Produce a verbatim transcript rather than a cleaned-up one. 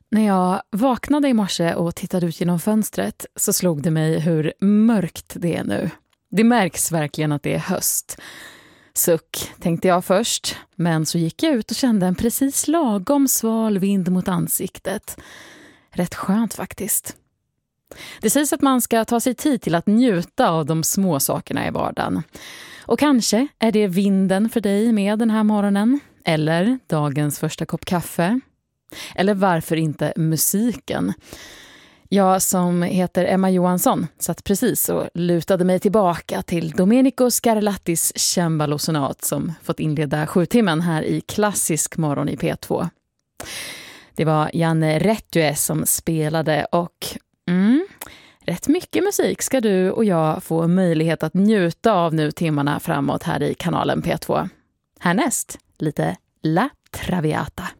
När jag vaknade i morse och tittade ut genom fönstret så slog det mig hur mörkt det är nu. Det märks verkligen att det är höst. Suck, tänkte jag först. Men så gick jag ut och kände en precis lagom sval vind mot ansiktet. Rätt skönt faktiskt. Det sägs att man ska ta sig tid till att njuta av de små sakerna i vardagen. Och kanske är det vinden för dig med den här morgonen. Eller dagens första kopp kaffe. Eller varför inte musiken? Jag som heter Emma Johansson satt precis och lutade mig tillbaka till Domenico Scarlattis cembalo-sonat som fått inleda sju timmen här i klassisk morgon i P två. Det var Janne Rättue som spelade och mm, rätt mycket musik ska du och jag få möjlighet att njuta av nu timmarna framåt här i kanalen P två. Härnäst lite La Traviata.